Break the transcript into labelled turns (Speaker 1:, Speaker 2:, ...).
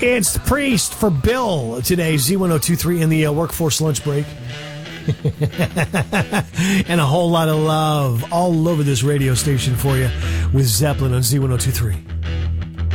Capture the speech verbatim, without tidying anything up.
Speaker 1: It's the Priest for Bill today, Z ten twenty-three in the uh, workforce lunch break. And a whole lot of love all over this radio station for you with Zeppelin on Z ten twenty-three.